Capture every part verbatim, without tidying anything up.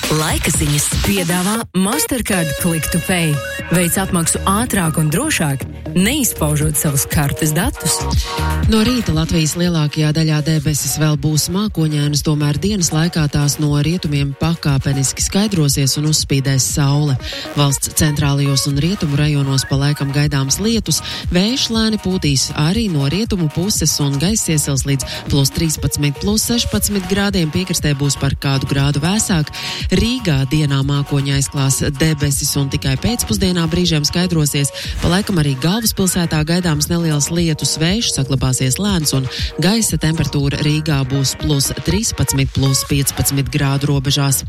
Laika ziņas piedāvā Mastercard Click to Pay. Veic apmaksu ātrāk un drošāk, neizpaužot savus kartes datus. No rīta Latvijas lielākajā daļā debesis vēl būs mākoņainas, tomēr dienas laikā tās no rietumiem pakāpeniski skaidrosies un uzspīdēs saule. Valsts centrālajos un rietumu rajonos pa laikam gaidāms lietus, vējš lēni pūtīs arī no rietumu puses un gaiss iesils līdz plus trīspadsmit, plus sešpadsmit grādiem, piekrastē būs par kādu grādu vēsāk. Rīgā dienā mākoņi aizklās debesis un tikai pēcpusdienā brīžiem skaidrosies. Pa laikam arī galvaspilsētā gaidāms neliels lietus, vējš saglabāsies lēns un gaisa temperatūra Rīgā būs plus trīspadsmit, plus piecpadsmit grādu robežās.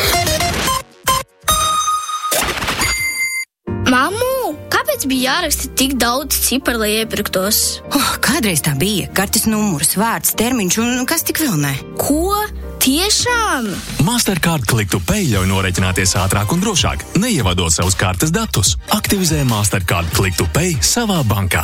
Mammu, kāpēc bija jāraksta tik daudz ciparu, lai iepirktos? Oh, kādreiz tā bija. Kartes numurs, vārds, termiņš un kas tik vēl ne. Ko? Tiešām? Mastercard Click to Pay ļauj noreķināties ātrāk un drošāk, neievadot savus kartes datus. Aktivizē Mastercard Click to Pay savā bankā.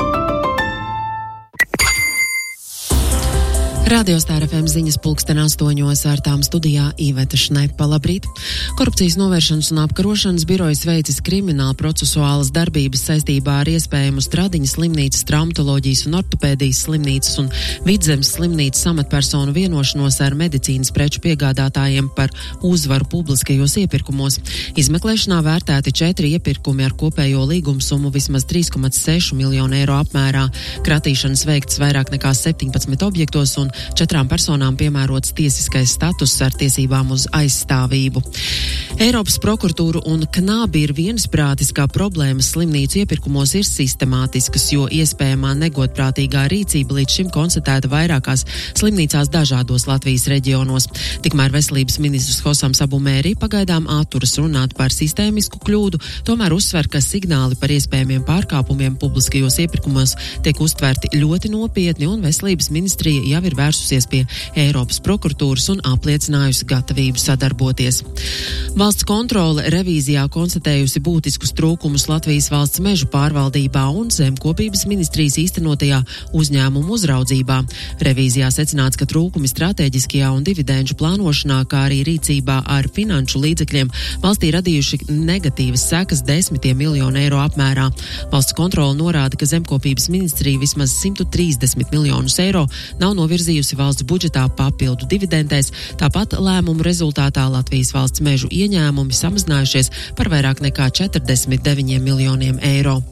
Radio Star F M ziņas pulksten astoņos, ar tām studijā Iveta Šnepa. Labrīt! Korupcijas novēršanas un apkarošanas birojas veicis krimināla procesuālas darbības saistībā ar iespējamu Stradiņas slimnīcas, traumatoloģijas un ortopēdijas slimnīcas un Vidzemes slimnīcas amatpersonu vienošanos ar medicīnas preču piegādātājiem par uzvaru publiskajos iepirkumos. Izmeklēšanā vērtēti četri iepirkumi ar kopējo līgumu summu vismaz trīs komats seši miljonu eiro apmērā. Kratīšanas veikts vairāk nekā septiņpadsmit objektos un četrām personām piemērots tiesiskais status ar tiesībām uz aizstāvību. Eiropas prokuratūra un knābi ir viensprātis, ka problēmas slimnīcu iepirkumos ir sistemātiskas, jo iespējamā negodprātīgā rīcība līdz šim konstatēta vairākās slimnīcās dažādos Latvijas reģionos. Tikmēr veselības ministrs Hosams Abu Mēri pagaidām atturas runāt par sistēmisku kļūdu, tomēr uzsver, ka signāli par iespējamiem pārkāpumiem publiskajos iepirkumos tiek uztverti ļoti nopietni un veselības ministrija jau ir vērsusies pie Eiropas prokuratūras un apliecinājusi gatavību sadarboties. Valsts kontrole revīzijā konstatējusi būtiskus trūkumus Latvijas valsts mežu pārvaldībā un zemkopības ministrijas īstenotajā uzņēmumu uzraudzībā. Revīzijā secināts, ka trūkumi stratēģiskajā un dividenžu plānošanā, kā arī rīcībā ar finanšu līdzekļiem valstī radījuši negatīvas sekas desmitiem miljonu eiro apmērā. Valsts kontrole norāda, ka zemkopības ministrija vismaz simt trīsdesmit miljonus eiro nav novirzījusi valsts budžetā papildu dividendēs, tāpat lēmumu rezultātā Latvijas valsts mežu ieņēmumi samazinājušies par vairāk nekā četrdesmit deviņiem miljoniem eiro.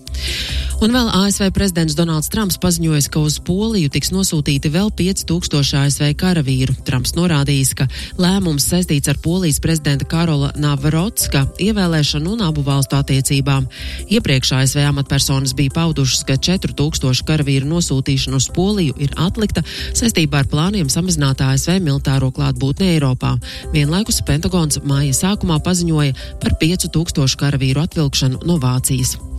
Un vēl A S V prezidents Donalds Trumps paziņojas, ka uz Poliju tiks nosūtīti vēl pieci tūkstoši A S V karavīru. Trumps norādījis, ka lēmums saistīts ar Polijas prezidenta Karola Navrotska ievēlēšanu un abu valstu attiecībām. Iepriekš A S V amatpersonas bija paudušas, ka četri tūkstoši karavīru nosūtīšana uz Poliju ir atlikta saistībā ar plāniem samazināt A S V militāro klātbūtni Eiropā. Vienlaikus Pentagons māja sākumā paziņoja par piecu tūkstošu karavīru atvilkšanu no Vācijas.